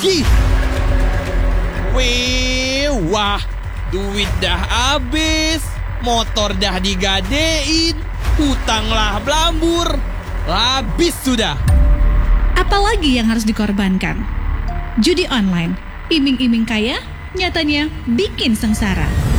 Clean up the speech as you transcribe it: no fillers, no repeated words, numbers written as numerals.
lagi. Wah, duit dah habis, motor dah digadein, hutanglah belambur, habis sudah. Apalagi yang harus dikorbankan? Judi online, iming-iming kaya, nyatanya bikin sengsara.